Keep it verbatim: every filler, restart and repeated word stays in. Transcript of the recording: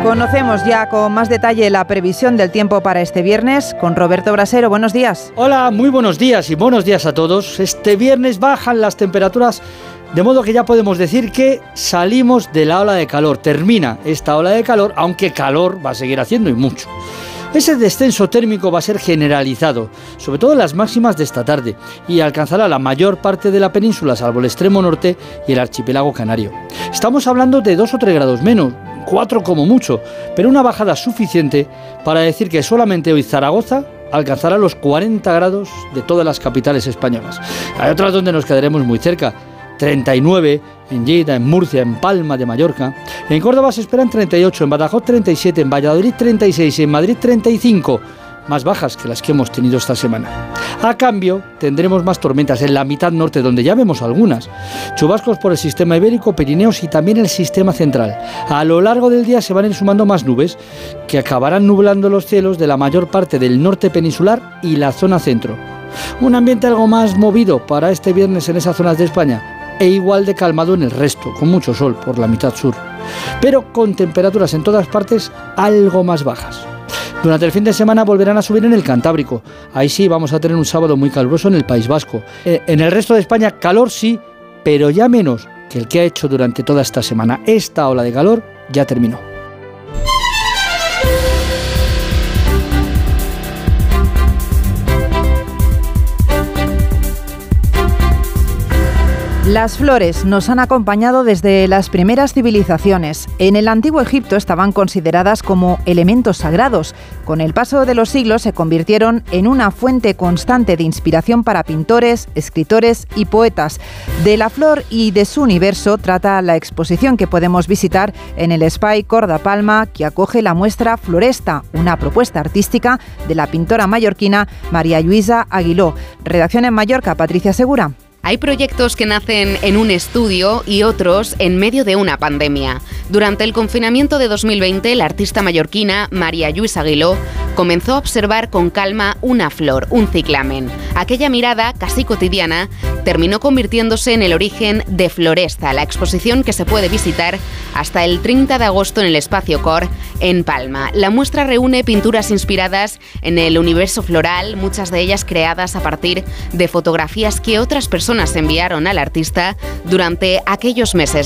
Conocemos ya con más detalle la previsión del tiempo para este viernes con Roberto Brasero. Buenos días. Hola, muy buenos días y buenos días a todos. Este viernes bajan las temperaturas, de modo que ya podemos decir que salimos de la ola de calor. Termina esta ola de calor, aunque calor va a seguir haciendo y mucho. Ese descenso térmico va a ser generalizado, sobre todo en las máximas de esta tarde, y alcanzará la mayor parte de la península, salvo el extremo norte y el archipiélago canario. Estamos hablando de dos o tres grados menos, cuatro como mucho, pero una bajada suficiente para decir que solamente hoy Zaragoza alcanzará los cuarenta grados de todas las capitales españolas. Hay otras donde nos quedaremos muy cerca, treinta y nueve en Lleida, en Murcia, en Palma de Mallorca. En Córdoba se esperan treinta y ocho, en Badajoz treinta y siete, en Valladolid treinta y seis y en Madrid treinta y cinco, más bajas que las que hemos tenido esta semana. A cambio, tendremos más tormentas en la mitad norte, donde ya vemos algunas. Chubascos por el sistema ibérico, Pirineos y también el sistema central. A lo largo del día se van a ir sumando más nubes, que acabarán nublando los cielos de la mayor parte del norte peninsular y la zona centro. Un ambiente algo más movido para este viernes en esas zonas de España, e igual de calmado en el resto, con mucho sol por la mitad sur, pero con temperaturas en todas partes algo más bajas. Durante el fin de semana volverán a subir en el Cantábrico. Ahí sí vamos a tener un sábado muy caluroso en el País Vasco. Eh, en el resto de España calor sí, pero ya menos que el que ha hecho durante toda esta semana. Esta ola de calor ya terminó. Las flores nos han acompañado desde las primeras civilizaciones. En el antiguo Egipto estaban consideradas como elementos sagrados. Con el paso de los siglos se convirtieron en una fuente constante de inspiración para pintores, escritores y poetas. De la flor y de su universo trata la exposición que podemos visitar en el Espai Cor da Palma, que acoge la muestra Floresta, una propuesta artística de la pintora mallorquina María Lluïsa Aguiló. Redacción en Mallorca, Patricia Segura. Hay proyectos que nacen en un estudio y otros en medio de una pandemia. Durante el confinamiento de dos mil veinte, la artista mallorquina María Lluïsa Aguiló comenzó a observar con calma una flor, un ciclamen. Aquella mirada casi cotidiana terminó convirtiéndose en el origen de Floresta, la exposición que se puede visitar hasta el treinta de agosto en el Espacio Cor en Palma. La muestra reúne pinturas inspiradas en el universo floral, muchas de ellas creadas a partir de fotografías que otras personas enviaron al artista durante aquellos meses